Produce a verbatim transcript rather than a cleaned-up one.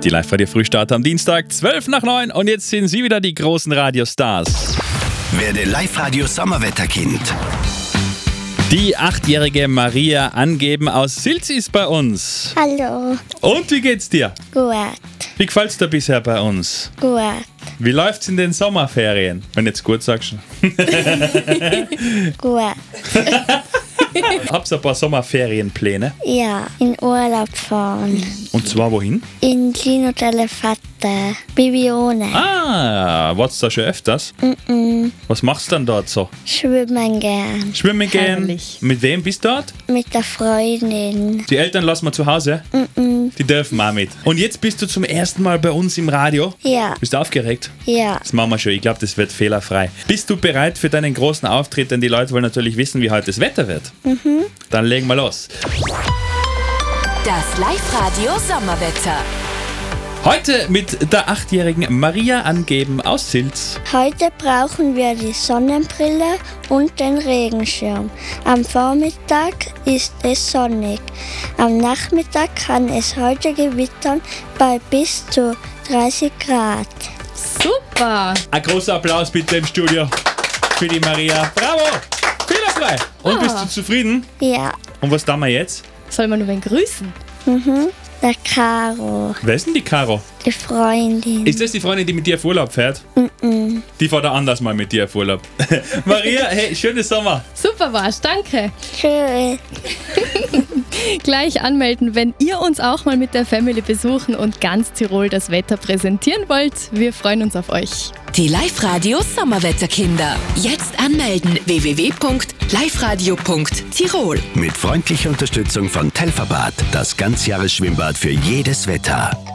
Die Live-Radio-Frühstart am Dienstag, zwölf nach neun und jetzt sind Sie wieder die großen Radiostars. Werde Live-Radio-Sommerwetterkind. Die achtjährige Maria Angeben aus Silz ist bei uns. Hallo. Und wie geht's dir? Gut. Wie gefällt's dir bisher bei uns? Gut. Wie läuft's in den Sommerferien? Wenn jetzt gut sagst. Gut. Habt ihr ein paar Sommerferienpläne? Ja, in Urlaub fahren. Und zwar wohin? In Kino Elefante. Bibione. Ah, wart's da schon öfters? Mm-mm. Was machst du dann dort so? Schwimmen gern. Schwimmen gehen? Herrlich. Mit wem bist du dort? Mit der Freundin. Die Eltern lassen wir zu Hause? Mm-mm. Die dürfen auch mit. Und jetzt bist du zum ersten Mal bei uns im Radio. Ja. Bist du aufgeregt? Ja. Das machen wir schon. Ich glaube, das wird fehlerfrei. Bist du bereit für deinen großen Auftritt? Denn die Leute wollen natürlich wissen, wie heute das Wetter wird. Mhm. Dann legen wir los. Das Live-Radio Sommerwetter. Heute mit der achtjährigen Maria Angeben aus Silz. Heute brauchen wir die Sonnenbrille und den Regenschirm. Am Vormittag ist es sonnig. Am Nachmittag kann es heute gewittern bei bis zu dreißig Grad. Super! Ein großer Applaus bitte im Studio für die Maria. Bravo! Fehlerfrei! Und bist du zufrieden? Ja. Und was tun wir jetzt? Soll man nur wen grüßen? Mhm. Der Caro, Wer ist denn die Caro? die Freundin. Ist das die Freundin, die mit dir auf Urlaub fährt? Mhm. Die fährt auch anders mal mit dir auf Urlaub. Maria, hey, schönen Sommer. Super war's, danke. Schön. Gleich anmelden, wenn ihr uns auch mal mit der Family besuchen und ganz Tirol das Wetter präsentieren wollt. Wir freuen uns auf euch. Die Live-Radio Sommerwetterkinder. Jetzt anmelden w w w punkt live radio punkt tirol. Mit freundlicher Unterstützung von Telfabad, das Ganzjahresschwimmbad für jedes Wetter.